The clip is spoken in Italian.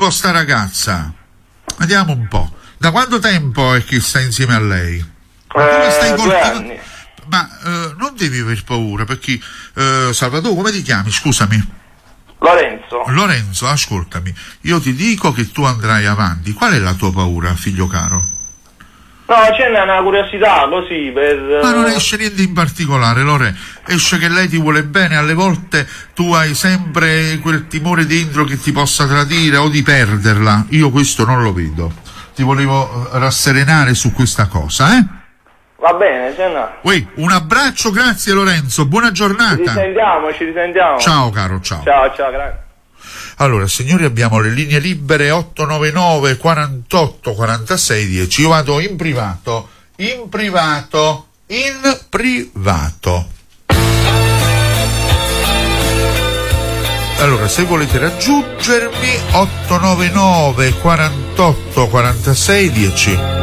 con sta ragazza? Vediamo un po'. Da quanto tempo è che sta insieme a lei? Come stai 2 anni. Ma non devi aver paura, perché Salvatore, come ti chiami? Scusami. Lorenzo, ascoltami, io ti dico che tu andrai avanti. Qual è la tua paura, figlio caro? No, c'è una curiosità così per... Ma non esce niente in particolare, Lore. Esce che lei ti vuole bene. Alle volte tu hai sempre quel timore dentro che ti possa tradire o di perderla. Io questo non lo vedo. Ti volevo rasserenare su questa cosa, Va bene, c'è una... Un abbraccio, grazie Lorenzo, buona giornata. Ci risentiamo. Ciao caro, ciao. Ciao, grazie. Allora, signori, abbiamo le linee libere 899 48 46 10. Io vado in privato. Allora, se volete raggiungermi, 899 48 46 10.